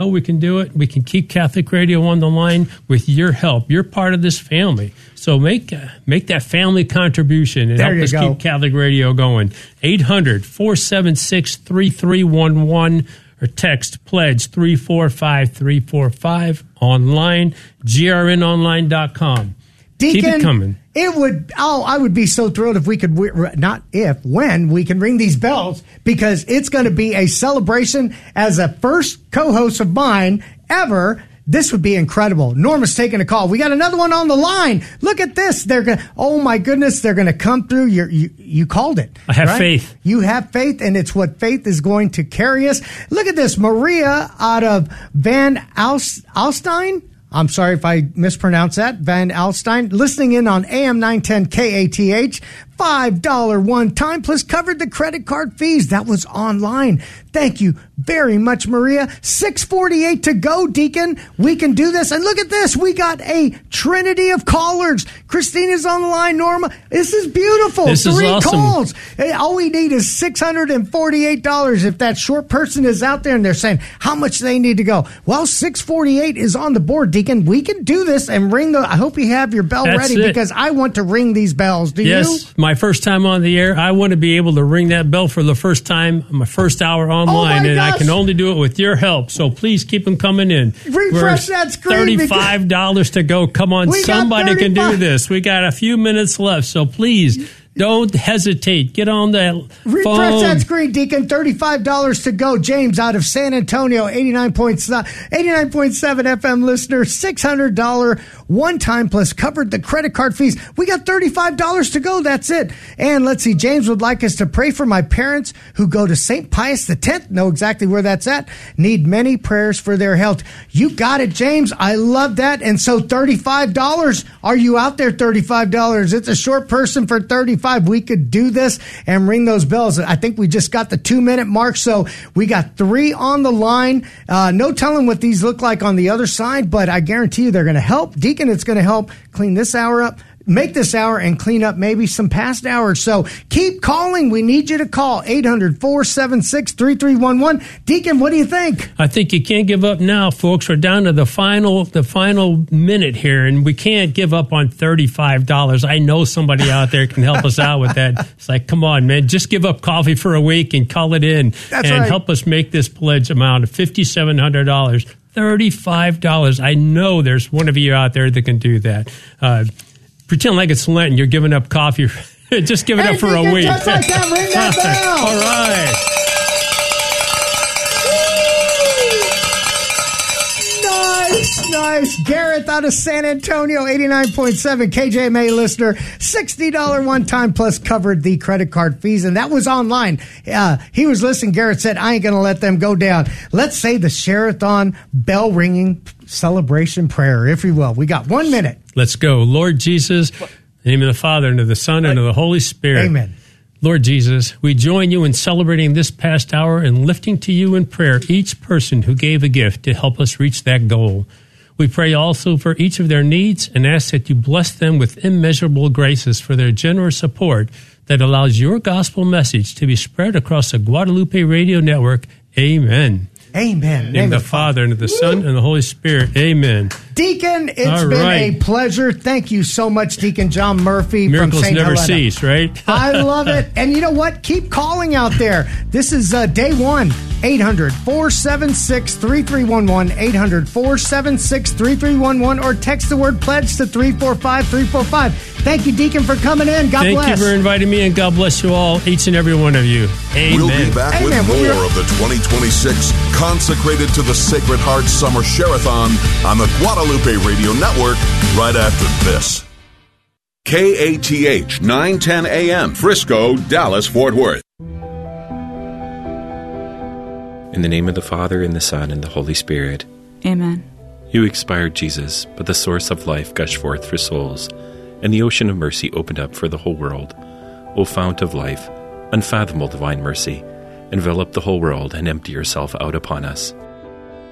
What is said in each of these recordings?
how we can do it. We can keep Catholic Radio on the line with your help. You're part of this family. So make that family contribution and help us keep Catholic Radio going. 800-476-3311 or text pledge 345-345 online, grnonline.com. Deacon, keep it coming. I would be so thrilled if we could, when we can ring these bells, because it's going to be a celebration. As a first co-host of mine ever, this would be incredible. Norma's taking a call. We got another one on the line. Look at this. Oh my goodness, they're going to come through. You called it. I have faith. You have faith, and it's what faith is going to carry us. Look at this. Maria out of Van Alstyne. I'm sorry if I mispronounced that. Van Alstyne, listening in on AM 910 KATH. $5 one time plus covered the credit card fees. That was online. Thank you very much, Maria. 6:48 to go, Deacon. We can do this. And look at this. We got a trinity of callers. Christina's on the line. Norma, this is beautiful. This is awesome. Calls. All we need is $648. If that short person is out there and they're saying how much they need to go. Well, 648 is on the board, Deacon. We can do this and ring I hope you have your bell ready because I want to ring these bells. Do you? My first time on the air, I want to be able to ring that bell for the first time, my first hour online, and I can only do it with your help. So please keep them coming in. Refresh that screen. $35 to go. Come on, somebody can do this. We got a few minutes left, so please don't hesitate. Get on that Refresh phone. That screen, Deacon. $35 to go. James out of San Antonio, 89.7 FM listener, $600 one time plus covered the credit card fees. We got $35 to go. That's it. And let's see. James would like us to pray for my parents who go to St. Pius X. Know exactly where that's at. Need many prayers for their health. You got it, James. I love that. And so $35. Are you out there? $35. It's a short person for $35. We could do this and ring those bells. I think we just got the 2-minute mark, so we got 3 on the line. No telling what these look like on the other side, but I guarantee you they're going to help. Deacon, it's going to help clean this hour up. Make this hour and clean up maybe some past hours. So keep calling. We need you to call 800-476-3311. Deacon, what do you think? I think you can't give up now, folks. We're down to the final minute here, and we can't give up on $35. I know somebody out there can help us out with that. It's like, come on, man, just give up coffee for a week and call it in. That's right. Help us make this pledge amount of $5,700. $35. I know there's one of you out there that can do that. Pretend like it's Lent and you're giving up coffee. Just give it up for a week. Just like that, ring that bell. All right. Nice. Gareth out of San Antonio, 89.7 KJMA listener, $60 one time plus covered the credit card fees. And that was online. He was listening. Gareth said, I ain't going to let them go down. Let's say the Sherathon bell ringing celebration prayer, if you will. We got 1 minute. Let's go. Lord Jesus, in the name of the Father, and of the Son, and of the Holy Spirit. Amen. Lord Jesus, we join you in celebrating this past hour and lifting to you in prayer each person who gave a gift to help us reach that goal. We pray also for each of their needs and ask that you bless them with immeasurable graces for their generous support that allows your gospel message to be spread across the Guadalupe Radio Network. Amen. Amen. In the Father, and of the Son, and the Holy Spirit. Amen. Deacon, it's been a pleasure. Thank you so much, Deacon John Murphy Miracles from St. never Helena. cease, right? I love it. And you know what? Keep calling out there. This is day 1. 800-476-3311. 800-476-3311. Or text the word pledge to 345-345. Thank you, Deacon, for coming in. God bless. Thank you for inviting me, and God bless you all, each and every one of you. Amen. We'll be back with more of the 2026 consecrated to the Sacred Heart Summer Sherathon on the Guadalupe Radio Network right after this. KATH 910 AM, Frisco, Dallas, Fort Worth. In the name of the Father, and the Son, and the Holy Spirit. Amen. You expired, Jesus, but the source of life gushed forth for souls, and the ocean of mercy opened up for the whole world. O fount of life, unfathomable divine mercy, envelop the whole world and empty yourself out upon us.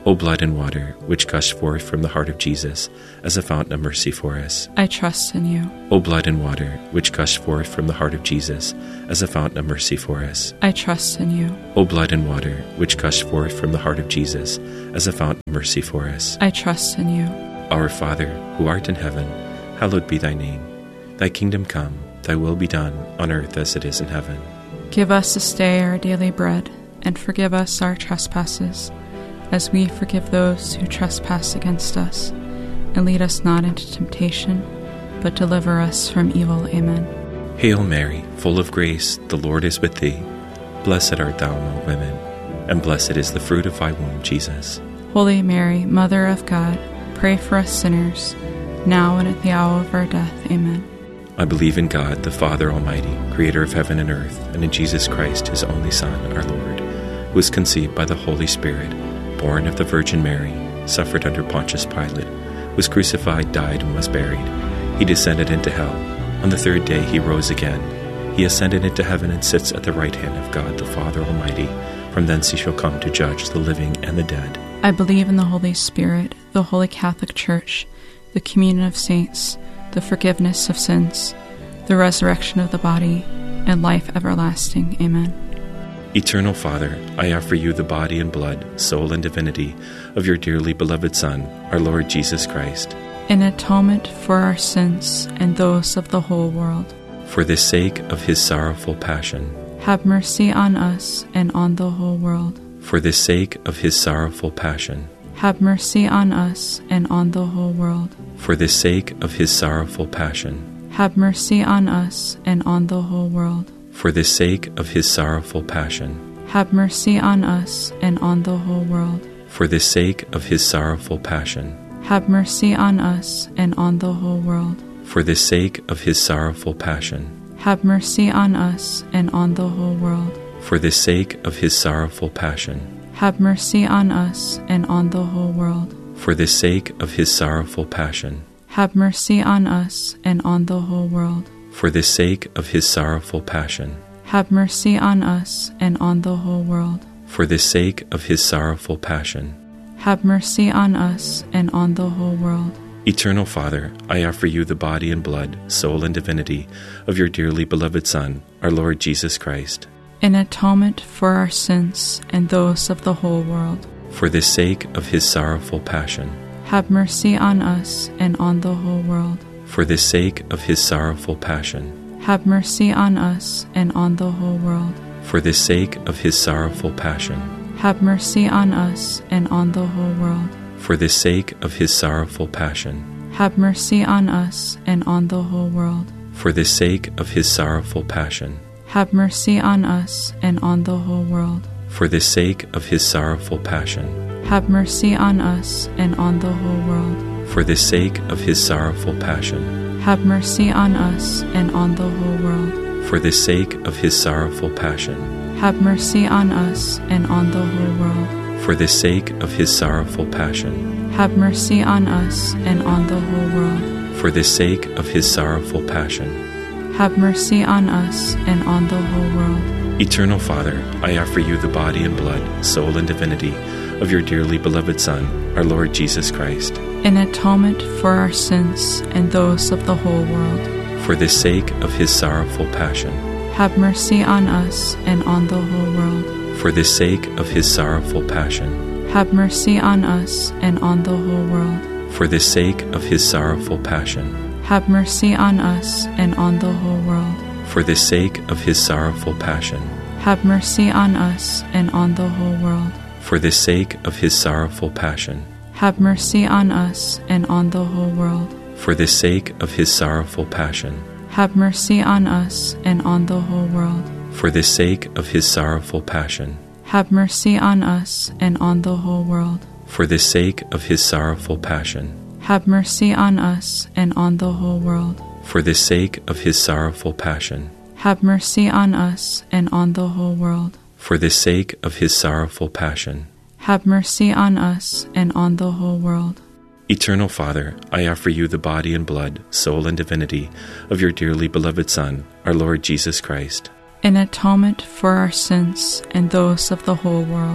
O blood and water, which gushed forth from the heart of Jesus as a fountain of mercy for us. I trust in you. O blood and water, which gushed forth from the heart of Jesus as a fountain of mercy for us. I trust in you. O blood and water, which gushed forth from the heart of Jesus as a fountain of mercy for us. I trust in you. Our Father, who art in heaven, hallowed be thy name. Thy kingdom come, thy will be done, on earth as it is in heaven. Give us this day our daily bread, and forgive us our trespasses, as we forgive those who trespass against us. And lead us not into temptation, but deliver us from evil. Amen. Hail Mary, full of grace, the Lord is with thee. Blessed art thou among women, and blessed is the fruit of thy womb, Jesus. Holy Mary, Mother of God, pray for us sinners, now and at the hour of our death. Amen. I believe in God, the Father Almighty, creator of heaven and earth, and in Jesus Christ, his only Son, our Lord, who was conceived by the Holy Spirit, born of the Virgin Mary, suffered under Pontius Pilate, was crucified, died, and was buried. He descended into hell. On the third day he rose again. He ascended into heaven and sits at the right hand of God the Father Almighty. From thence he shall come to judge the living and the dead. I believe in the Holy Spirit, the Holy Catholic Church, the communion of saints, the forgiveness of sins, the resurrection of the body, and life everlasting. Amen. Eternal Father, I offer you the body and blood, soul and divinity of your dearly beloved Son, our Lord Jesus Christ, in atonement for our sins and those of the whole world. For the sake of his sorrowful passion, have mercy on us and on the whole world. For the sake of his sorrowful passion, have mercy on us and on the whole world. For the sake of his sorrowful passion, have mercy on us and on the whole world. For the sake of his sorrowful passion, have mercy on us and on the whole world. For the sake of his sorrowful passion, have mercy on us and on the whole world. For the sake of his sorrowful passion, have mercy on us and on the whole world. For the sake of his sorrowful passion, have mercy on us and on the whole world. For the sake of his sorrowful passion, have mercy on us and on the whole world. For the sake of his sorrowful passion, have mercy on us and on the whole world. For the sake of his sorrowful passion, have mercy on us and on the whole world. Eternal Father, I offer you the body and blood, soul and divinity of your dearly beloved Son, our Lord Jesus Christ, in atonement for our sins and those of the whole world. For the sake of his sorrowful passion, have mercy on us and on the whole world. For the sake of his sorrowful passion, have mercy on us and on the whole world. For the sake of his sorrowful passion, have mercy on us and on the whole world. For the sake of his sorrowful passion, have mercy on us and on the whole world. For the sake of his sorrowful passion, have mercy on us and on the whole world. For the sake of his sorrowful passion, have mercy on us and on the whole world. For the sake of his sorrowful passion, have mercy on us and on the whole world. For the sake of his sorrowful passion, have mercy on us and on the whole world. For the sake of his sorrowful passion, have mercy on us and on the whole world. For the sake of his sorrowful passion, have mercy on us and on the whole world. Eternal Father, I offer you the body and blood, soul and divinity of your dearly beloved Son, our Lord Jesus Christ, in atonement for our sins and those of the whole world. For the sake of his sorrowful passion, have mercy on us and on the whole world. For the sake of his sorrowful passion, have mercy on us and on the whole world. For the sake of his sorrowful passion, have mercy on us and on the whole world. For the sake of his sorrowful passion, have mercy on us and on the whole world. For the sake of his sorrowful passion, have mercy on us and on the whole world. For the sake of his sorrowful passion, have mercy on us and on the whole world. For the sake of his sorrowful passion, have mercy on us and on the whole world. For the sake of his sorrowful passion, have mercy on us and on the whole world. For the sake of his sorrowful passion, have mercy on us and on the whole world. For the sake of his sorrowful passion, have mercy on us and on the whole world. Eternal Father, I offer you the body and blood, soul and divinity of your dearly beloved Son, our Lord Jesus Christ, in atonement for our sins and those of the whole world.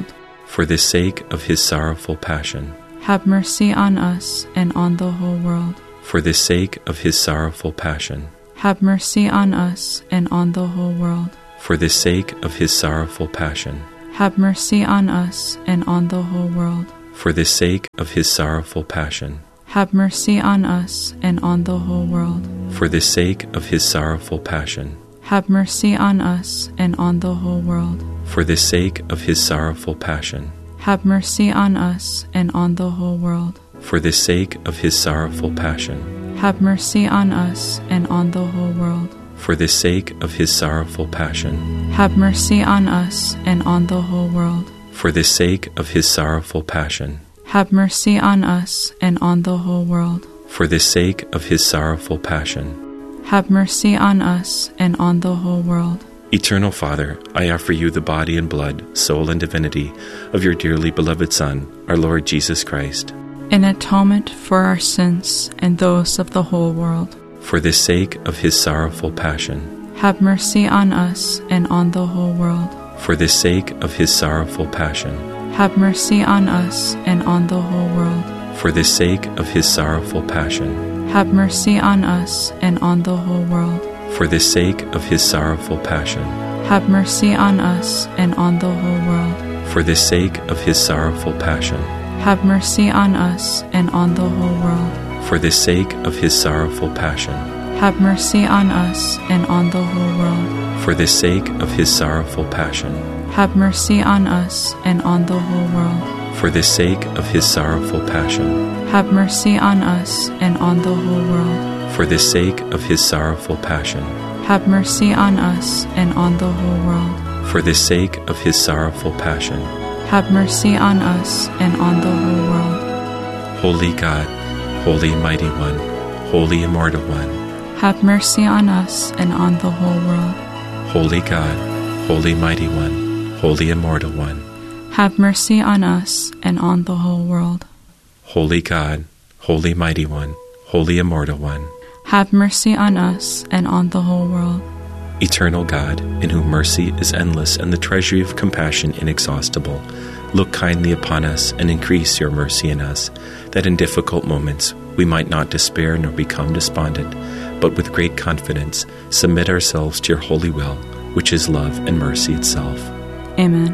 For the sake of his sorrowful passion. Have mercy on us and on the whole world. For the sake of his sorrowful passion. Have mercy on us and on the whole world. For the sake of his sorrowful passion. Have mercy on us and on the whole world. For the sake of his sorrowful passion. Have mercy on us and on the whole world. For the sake of his sorrowful passion. Have mercy on us and on the whole world. For the sake of his sorrowful passion. Have mercy on us and on the whole world. For the sake of his sorrowful passion. Have mercy on us and on the whole world. For the sake of his sorrowful passion. Have mercy on us and on the whole world. For the sake of his sorrowful passion. Have mercy on us and on the whole world. For the sake of his sorrowful passion. Have mercy on us and on the whole world. Eternal Father, I offer you the body and blood, soul and divinity of your dearly beloved Son, our Lord Jesus Christ. In atonement for our sins and those of the whole world. For the sake of his sorrowful passion. Have mercy on us and on the whole world. For the sake of his sorrowful passion. Have mercy on us and on the whole world. For the sake of his sorrowful passion. Have mercy on us and on the whole world. For the sake of his sorrowful passion. Have mercy on us and on the whole world. For the sake of his sorrowful passion. Have mercy on us and on the whole world. For the sake of his sorrowful passion. Have mercy on us and on the whole world. For the sake of his sorrowful passion. Have mercy on us and on the whole world. For the sake of his sorrowful passion. Have mercy on us and on the whole world. For the sake of his sorrowful passion. Have mercy on us and on the whole world. For the sake of his sorrowful passion. Have mercy on us and on the whole world. Holy God, Holy Mighty One, Holy Immortal One. Have mercy on us and on the whole world. Holy God, Holy Mighty One, Holy Immortal One. Have mercy on us and on the whole world. Holy God, Holy Mighty One, Holy Immortal One. Have mercy on us and on the whole world. Eternal God, in whom mercy is endless and the treasury of compassion inexhaustible, look kindly upon us and increase your mercy in us, that in difficult moments we might not despair nor become despondent, but with great confidence submit ourselves to your holy will, which is love and mercy itself. Amen.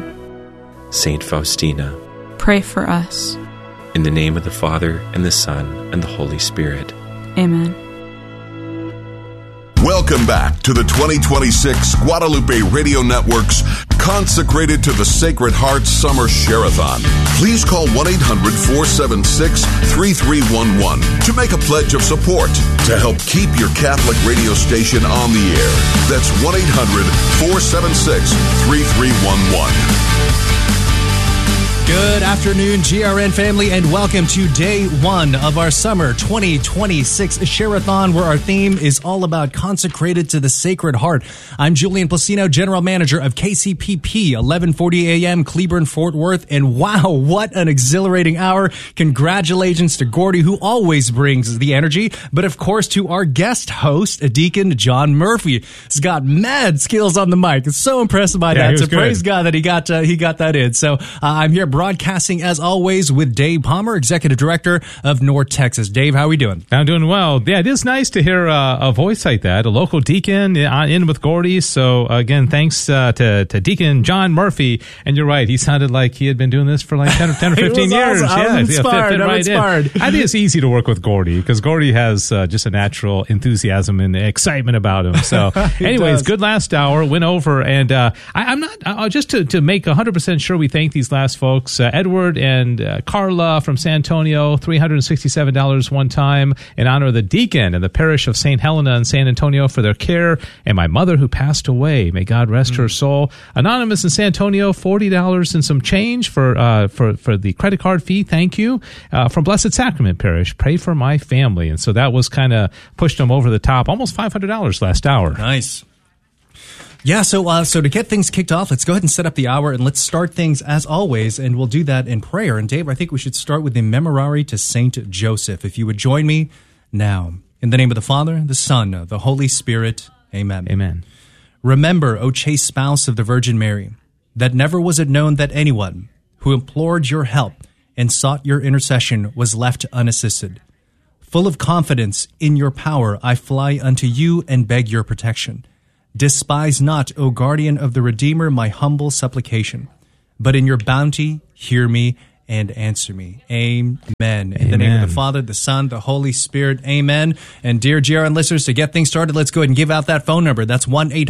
Saint Faustina, pray for us. In the name of the Father, and the Son, and the Holy Spirit. Amen. Welcome back to the 2026 Guadalupe Radio Network's Consecrated to the Sacred Heart Summer Share-a-thon. Please call 1-800-476-3311 to make a pledge of support to help keep your Catholic radio station on the air. That's 1-800-476-3311. Good afternoon, GRN family, and welcome to day one of our summer 2026 Share-a-thon, where our theme is all about consecrated to the Sacred Heart. I'm Julian Placino, General Manager of KCPP, 1140 AM, Cleburne, Fort Worth, and wow, what an exhilarating hour. Congratulations to Gordy, who always brings the energy, but of course to our guest host, Deacon John Murphy. He's got mad skills on the mic. It's so impressed by that. So praise God that he got that in. So I'm here broadcasting, as always, with Dave Palmer, Executive Director of North Texas. Dave, how are we doing? I'm doing well. Yeah, it is nice to hear a voice like that, a local deacon in with Gordy. So, again, thanks to Deacon John Murphy. And you're right, he sounded like he had been doing this for like 10 or 15 years. Awesome. I'm inspired. I'm inspired. I think it's easy to work with Gordy because Gordy has just a natural enthusiasm and excitement about him. So, anyways, good last hour, went over. And I'm not, just to make 100% sure we thank these last folks, Edward and Carla from San Antonio, $367 one time in honor of the deacon and the parish of St. Helena in San Antonio for their care, and my mother who passed away. May God rest her soul. Anonymous in San Antonio, $40 and some change for the credit card fee. Thank you. From Blessed Sacrament Parish, pray for my family. And so that was kind of pushed them over the top, almost $500 last hour. Nice. Yeah, so to get things kicked off, let's go ahead and set up the hour, and let's start things as always, and we'll do that in prayer. And Dave, I think we should start with the Memorare to Saint Joseph. If you would join me now. In the name of the Father, the Son, the Holy Spirit. Amen. Amen. Remember, O chaste spouse of the Virgin Mary, that never was it known that anyone who implored your help and sought your intercession was left unassisted. Full of confidence in your power, I fly unto you and beg your protection. Despise not, O guardian of the Redeemer, my humble supplication, but in your bounty hear me and answer me. Amen. In the name of the Father, the Son, the Holy Spirit. Amen. And dear GRN listeners, to get things started, let's go ahead and give out that phone number. That's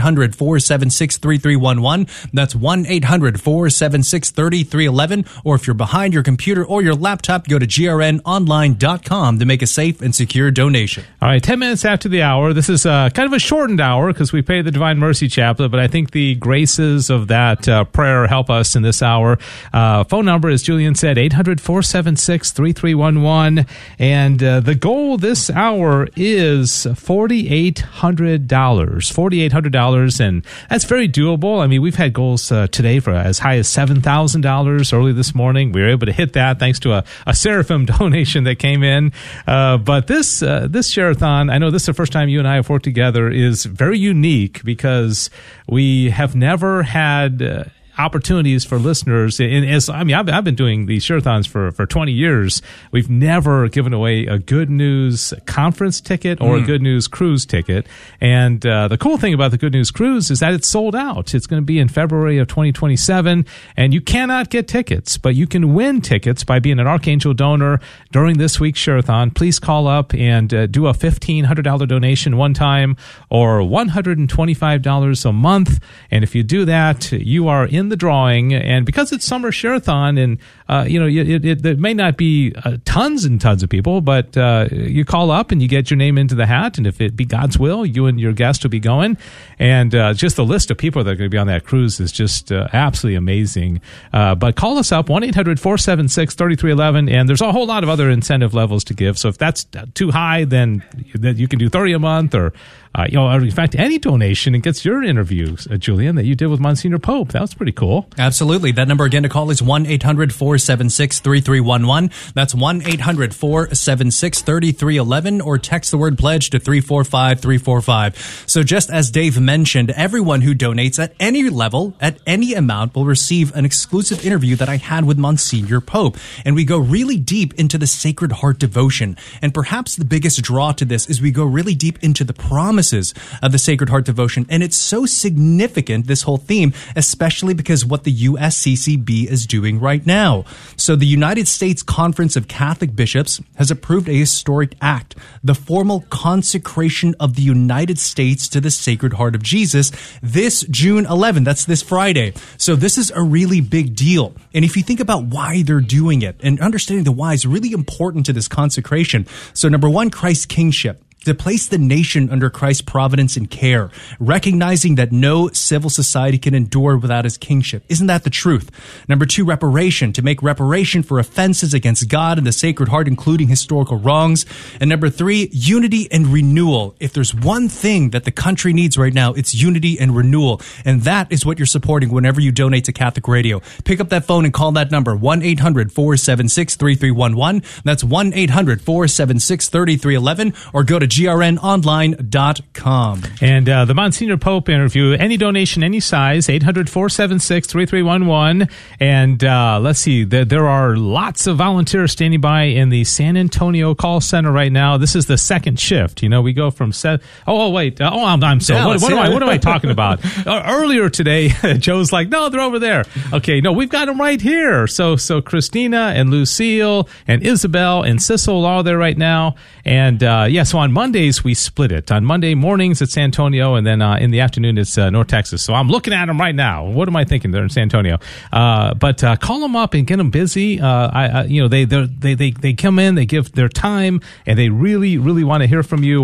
1-800-476-3311. That's 1-800-476-3311. Or if you're behind your computer or your laptop, go to grnonline.com to make a safe and secure donation. All right, 10 minutes after the hour. This is kind of a shortened hour because we pay the Divine Mercy Chaplet, but I think the graces of that prayer help us in this hour. Phone number, as Julian said, 800-476-3311. And the goal this hour is $4,800. $4,800, and that's very doable. I mean, we've had goals today for as high as $7,000 early this morning. We were able to hit that thanks to a Seraphim donation that came in. But this Share-a-thon, I know this is the first time you and I have worked together, is very unique because we have never had opportunities for listeners. I've been doing these Share-a-thons for 20 years. We've never given away a Good News conference ticket or a Good News cruise ticket. And the cool thing about the Good News cruise is that it's sold out. It's going to be in February of 2027, and you cannot get tickets, but you can win tickets by being an Archangel donor during this week's Share-a-thon. Please call up and do a $1,500 donation one time or $125 a month. And if you do that, you are in the drawing. And because it's summer Share-a-thon, and there may not be tons and tons of people, but you call up and you get your name into the hat, and if it be God's will, you and your guest will be going. And just the list of people that are going to be on that cruise is just absolutely amazing. But call us up, 1-800-476-3311, and there's a whole lot of other incentive levels to give. So if that's too high, then you can do $30 a month, or in fact, any donation, and gets your interview, Julian, that you did with Monsignor Pope. That was pretty cool. Absolutely. That number again to call is 1-800-476-3311. That's 1-800-476-3311, or text the word pledge to 345-345. So just as Dave mentioned, everyone who donates at any level, at any amount, will receive an exclusive interview that I had with Monsignor Pope. And we go really deep into the Sacred Heart devotion. And perhaps the biggest draw to this is we go really deep into the promises of the Sacred Heart devotion. And it's so significant, this whole theme, especially because what the USCCB is doing right now. So the United States Conference of Catholic Bishops has approved a historic act, the formal consecration of the United States to the Sacred Heart of Jesus this June 11th. That's this Friday. So this is a really big deal. And if you think about why they're doing it, and understanding the why is really important to this consecration. So number one, Christ's kingship, to place the nation under Christ's providence and care, recognizing that no civil society can endure without his kingship. Isn't that the truth? Number two, reparation, to make reparation for offenses against God and the Sacred Heart, including historical wrongs. And number three, unity and renewal. If there's one thing that the country needs right now, it's unity and renewal. And that is what you're supporting whenever you donate to Catholic Radio. Pick up that phone and call that number, 1-800-476-3311. That's 1-800-476-3311, or go to grnonline.com. And the Monsignor Pope interview, any donation, any size, 800-476-3311. And let's see, there are lots of volunteers standing by in the San Antonio call center right now. This is the second shift. We go from what am I talking about? Earlier today, Joe's like, no, they're over there. Okay, no, we've got them right here. So Christina and Lucille and Isabel and Sissel are all there right now. And so on Mondays, we split it. On Monday mornings, it's San Antonio, and then in the afternoon, it's North Texas. So I'm looking at them right now. What am I thinking? They're in San Antonio. But call them up and get them busy. They come in, they give their time, and they really, really want to hear from you.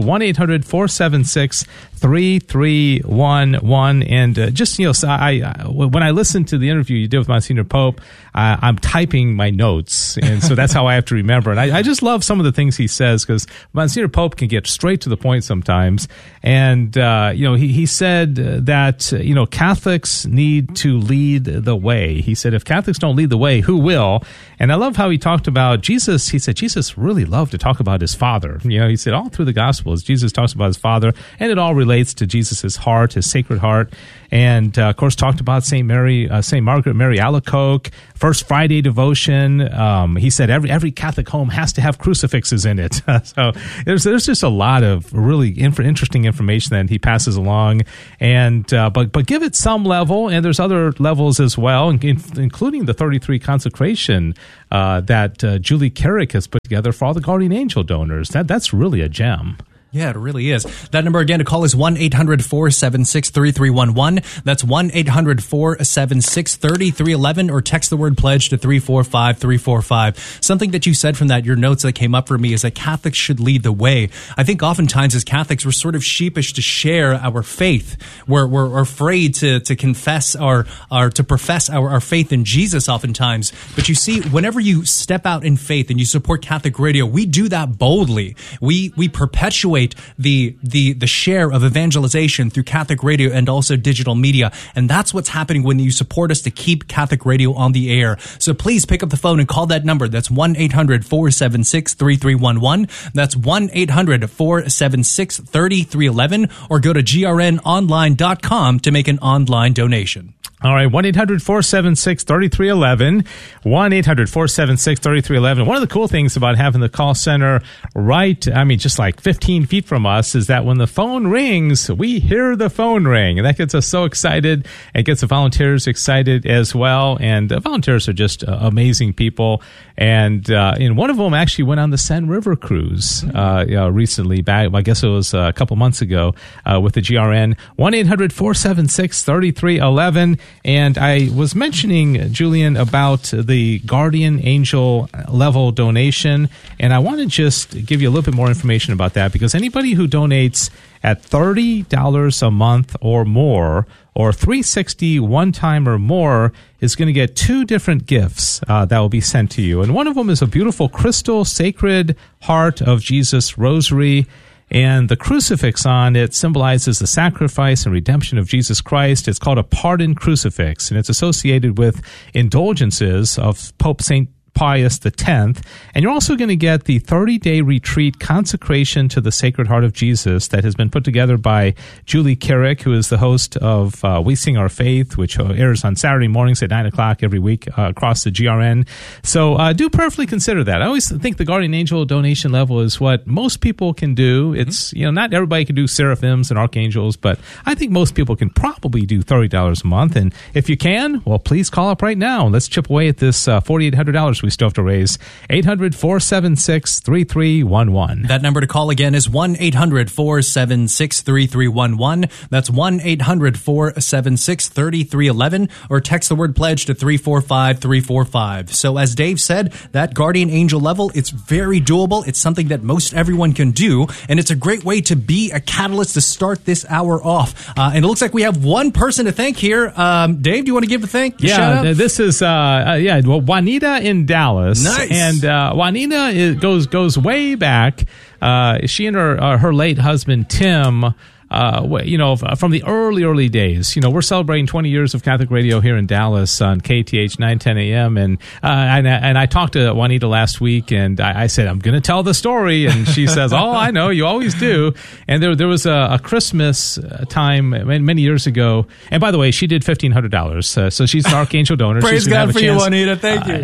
1-800-476-3311. And when I listened to the interview you did with Monsignor Pope, I'm typing my notes, and so that's how I have to remember. And I just love some of the things he says, because Monsignor Pope can get straight to the point sometimes. And he said that Catholics need to lead the way. He said if Catholics don't lead the way, who will? And I love how he talked about Jesus. He said Jesus really loved to talk about his Father. He said all through the Gospels, Jesus talks about his Father, and it all relates to Jesus's heart, his Sacred Heart. and of course talked about St. Margaret Mary Alacoque, First Friday devotion. He said every Catholic home has to have crucifixes in it. So there's just a lot of really interesting information that he passes along, and but give it some level, and there's other levels as well, including the 33 consecration that Julie Carrick has put together for all the Guardian Angel donors. That's really a gem. Yeah, it really is. That number again to call is 1-800-476-3311. That's 1-800-476-3311, or text the word pledge to 345-345. Something that you said from your notes that came up for me is that Catholics should lead the way. I think oftentimes as Catholics, we're sort of sheepish to share our faith. We're afraid to confess to profess our faith in Jesus oftentimes. But you see, whenever you step out in faith and you support Catholic radio, we do that boldly. We perpetuate the share of evangelization through Catholic radio and also digital media. And that's what's happening when you support us to keep Catholic radio on the air. So please pick up the phone and call that number. That's 1-800-476-3311. That's 1-800-476-3311, or go to grnonline.com to make an online donation. All right, 1-800-476-3311, 1-800-476-3311. One of the cool things about having the call center just like 15 feet from us is that when the phone rings, we hear the phone ring. And that gets us so excited, and gets the volunteers excited as well. And volunteers are just amazing people. And one of them actually went on the Seine River cruise recently, back, I guess it was a couple months ago, with the GRN. 1-800-476-3311. And I was mentioning, Julian, about the Guardian Angel level donation, and I want to just give you a little bit more information about that, because anybody who donates at $30 a month or more, or $360 one time or more, is going to get two different gifts that will be sent to you. And one of them is a beautiful crystal Sacred Heart of Jesus rosary. And the crucifix on it symbolizes the sacrifice and redemption of Jesus Christ. It's called a pardon crucifix, and it's associated with indulgences of Pope St. Pius X. And you're also going to get the 30-day retreat consecration to the Sacred Heart of Jesus that has been put together by Julie Carrick, who is the host of We Sing Our Faith, which airs on Saturday mornings at 9 o'clock every week across the GRN. So do prayerfully consider that. I always think the Guardian Angel donation level is what most people can do. It's, not everybody can do seraphims and archangels, but I think most people can probably do $30 a month. And if you can, well, please call up right now. Let's chip away at this $4,800 we still have to raise. 800-476-3311. That number to call again is 1-800-476-3311. That's 1-800-476-3311, or text the word pledge to 345-345. So as Dave said, that Guardian Angel level, it's very doable. It's something that most everyone can do, and it's a great way to be a catalyst to start this hour off. And it looks like we have one person to thank here. Dave, do you want to give a thank? Yeah, this is Juanita in Dallas. Nice. And Juanita goes way back. She and her late husband Tim, from the early days. We're celebrating 20 years of Catholic radio here in Dallas on KTH 910 AM, and I talked to Juanita last week, and I said, I'm going to tell the story, and she says, oh, I know, you always do. And there was a Christmas time many years ago, and by the way, she did $1,500, so she's an Archangel donor. Praise God for you, Juanita. Thank you.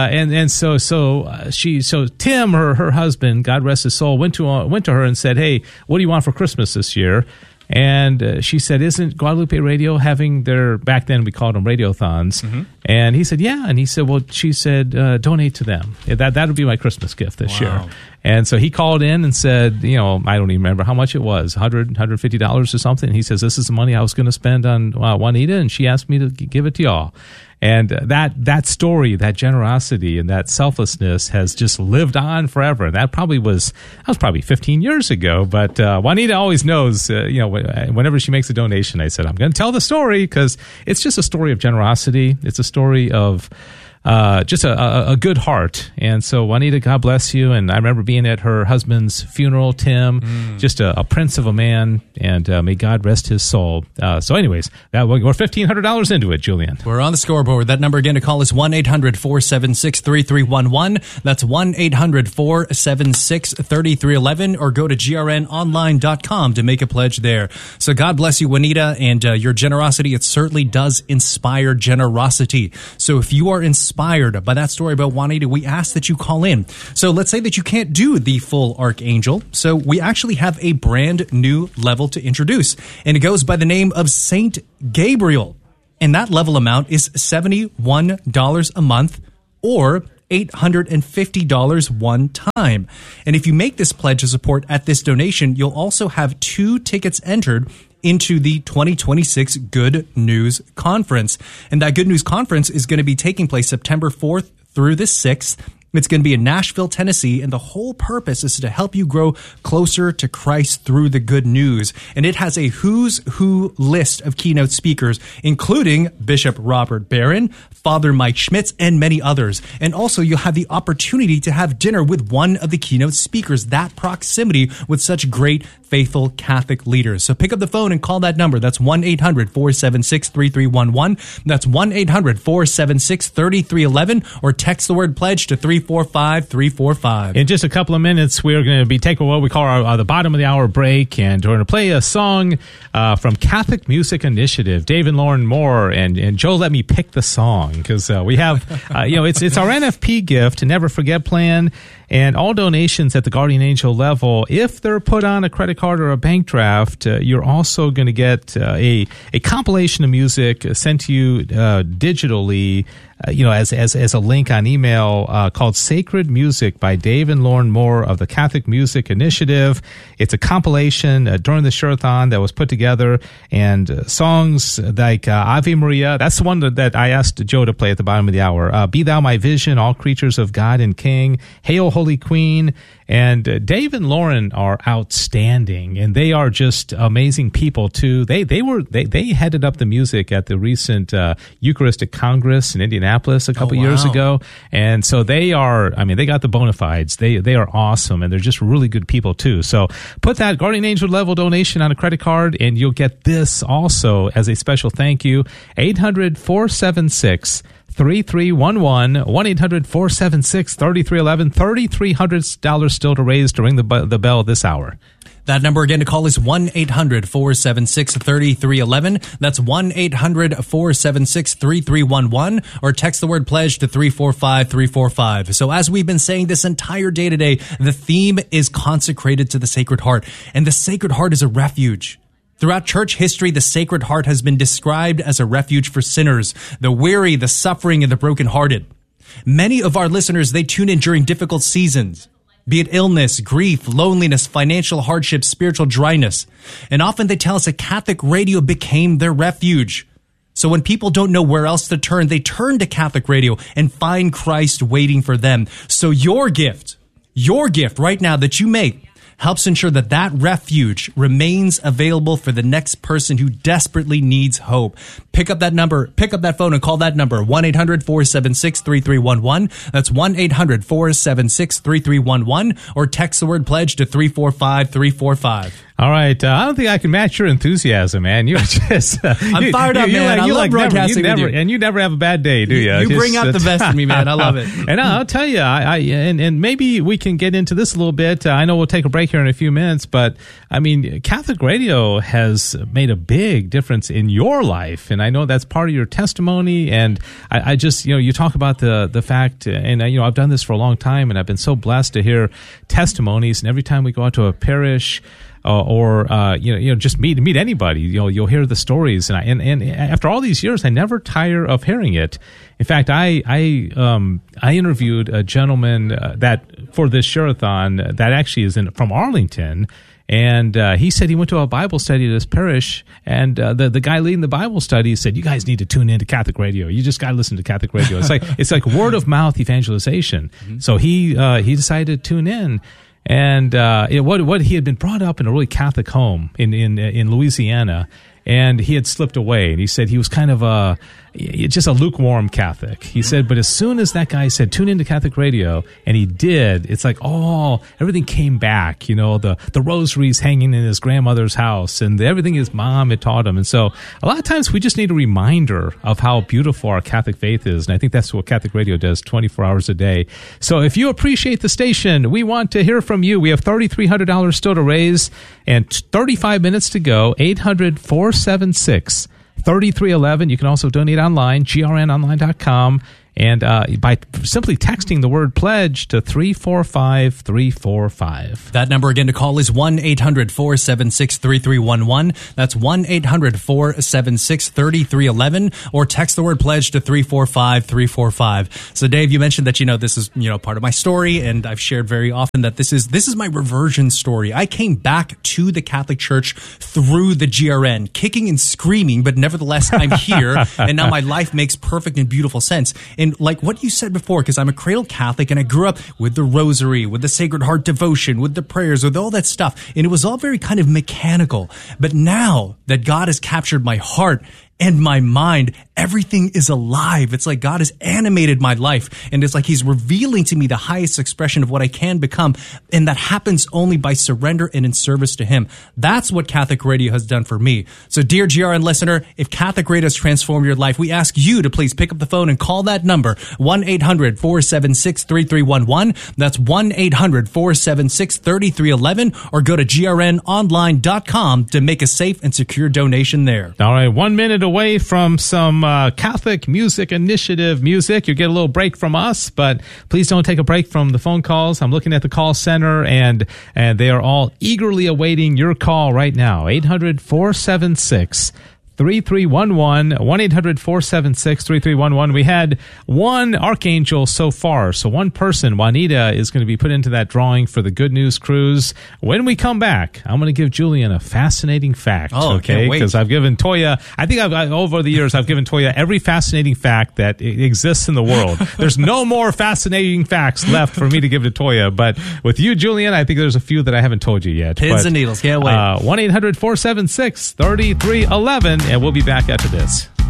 So Tim, her husband, God rest his soul, went to her and said, hey, what do you want for Christmas this year? And she said, isn't Guadalupe Radio having their, back then we called them radiothons? Mm-hmm. And he said, yeah. And he said, well, she said, donate to them. That would be my Christmas gift this year. And so he called in and said, I don't even remember how much it was, $100, $150 or something. And he says, this is the money I was going to spend on Juanita, and she asked me to give it to y'all. And that story, that generosity and that selflessness has just lived on forever. And that was probably 15 years ago. But Juanita always knows, whenever she makes a donation, I said, I'm going to tell the story, because it's just a story of generosity. It's a story of just a good heart. And so, Juanita, God bless you. And I remember being at her husband's funeral, Tim, just a prince of a man, and may God rest his soul. So anyways, we're $1,500 into it, Julian. We're on the scoreboard. That number again to call is 1-800-476-3311. That's 1-800-476-3311, or go to grnonline.com to make a pledge there. So God bless you, Juanita, and your generosity. It certainly does inspire generosity. So if you are inspired by that story about Juanita, we ask that you call in. So let's say that you can't do the full Archangel. So we actually have a brand new level to introduce, and it goes by the name of Saint Gabriel. And that level amount is $71 a month, or $850 one time. And if you make this pledge of support at this donation, you'll also have 2 tickets entered into the 2026 Good News Conference. And that Good News Conference is going to be taking place September 4th through the 6th. It's going to be in Nashville, Tennessee, and the whole purpose is to help you grow closer to Christ through the good news. And it has a who's who list of keynote speakers, including Bishop Robert Barron, Father Mike Schmitz, and many others. And also, you'll have the opportunity to have dinner with one of the keynote speakers, that proximity with such great, faithful Catholic leaders. So pick up the phone and call that number. That's 1-800-476-3311. That's 1-800-476-3311, or text the word pledge to 345-345. In just a couple of minutes, we're going to be taking what we call the bottom of the hour break, and we're going to play a song from Catholic Music Initiative, Dave and Lauren Moore, and Joe let me pick the song, because we have, it's our NFP gift, Never Forget plan, and all donations at the Guardian Angel level, if they're put on a credit card or a bank draft, you're also going to get a compilation of music sent to you digitally, as a link on email called Sacred Music by Dave and Lauren Moore of the Catholic Music Initiative. It's a compilation during the Sherathon that was put together, and songs like Ave Maria, that's the one that I asked Joe to play at the bottom of the hour, Be Thou My Vision, All Creatures of God and King, Hail Holy Queen. And Dave and Lauren are outstanding, and they are just amazing people too. They headed up the music at the recent Eucharistic Congress in Indianapolis a couple years ago, and so they got the bona fides. They are awesome, and they're just really good people too. So put that Guardian Angel level donation on a credit card, and you'll get this also as a special thank you. 800-476-3311, 1-800-476-3311, $3,300 still to raise to ring the bell this hour. That number again to call is 1-800-476-3311. That's 1-800-476-3311, or text the word pledge to 345-345. So as we've been saying this entire day today, the theme is consecrated to the Sacred Heart, and the Sacred Heart is a refuge. Throughout church history, the Sacred Heart has been described as a refuge for sinners, the weary, the suffering, and the brokenhearted. Many of our listeners, they tune in during difficult seasons, be it illness, grief, loneliness, financial hardship, spiritual dryness. And often they tell us that Catholic radio became their refuge. So when people don't know where else to turn, they turn to Catholic radio and find Christ waiting for them. So your gift right now that you make helps ensure that refuge remains available for the next person who desperately needs hope. Pick up that phone and call that number, 1-800-476-3311. That's 1-800-476-3311, or text the word pledge to 345-345. All right. I don't think I can match your enthusiasm, man. You're just... I'm fired up, man. I love broadcasting with you. And you never have a bad day, do you? You bring out the best in me, man. I love it. And I'll tell you, and maybe we can get into this a little bit. I know we'll take a break here in a few minutes, but I mean, Catholic radio has made a big difference in your life, and I know that's part of your testimony. And I just, you talk about the fact, and I've done this for a long time, and I've been so blessed to hear testimonies. And every time we go out to a parish, or just meet anybody, you'll hear the stories, and after all these years, I never tire of hearing it. In fact, I interviewed a gentleman that for this Sherathon that actually is from Arlington, and he said he went to a Bible study at his parish, and the guy leading the Bible study said, "You guys need to tune into Catholic radio. You just got to listen to Catholic radio. It's like word of mouth evangelization." Mm-hmm. So he decided to tune in. And what he had been brought up in a really Catholic home in Louisiana, and he had slipped away. And he said he was kind of just a lukewarm Catholic. He said, but as soon as that guy said, tune into Catholic radio, and he did, it's like, everything came back. The rosaries hanging in his grandmother's house and everything his mom had taught him. And so a lot of times we just need a reminder of how beautiful our Catholic faith is. And I think that's what Catholic radio does 24 hours a day. So if you appreciate the station, we want to hear from you. We have $3,300 still to raise and 35 minutes to go. 800-476-3311. You can also donate online, grnonline.com, and by simply texting the word pledge to 345-345. That number again to call is 1-800-476-3311. That's 1-800-476-3311, or text the word pledge to 345-345. So Dave, you mentioned that, this is, part of my story, and I've shared very often that this is my reversion story. I came back to the Catholic Church through the GRN, kicking and screaming, but nevertheless I'm here, and now my life makes perfect and beautiful sense. And like what you said before, because I'm a cradle Catholic and I grew up with the rosary, with the Sacred Heart devotion, with the prayers, with all that stuff. And it was all very kind of mechanical. But now that God has captured my heart and my mind, everything is alive. It's like God has animated my life, and it's like He's revealing to me the highest expression of what I can become, and that happens only by surrender and in service to Him. That's what Catholic radio has done for me. So dear GRN listener, if Catholic radio has transformed your life, we ask you to please pick up the phone and call that number, 1-800-476-3311. That's 1-800-476-3311, or go to grnonline.com to make a safe and secure donation there. All right, 1 minute away from some Catholic Music Initiative music. You get a little break from us, but please don't take a break from the phone calls. I'm looking at the call center, and they are all eagerly awaiting your call right now. 800-476-3311, 1-800-476-3311. We had one archangel so far, so one person, Juanita, is going to be put into that drawing for the Good News Cruise. When we come back, I'm going to give Julian a fascinating fact, okay? Because I've given Toya, I think over the years, I've given Toya every fascinating fact that exists in the world. There's no more fascinating facts left for me to give to Toya, but with you, Julian, I think there's a few that I haven't told you yet. Pins and needles, can't wait. 1-800-476-3311. And we'll be back after this.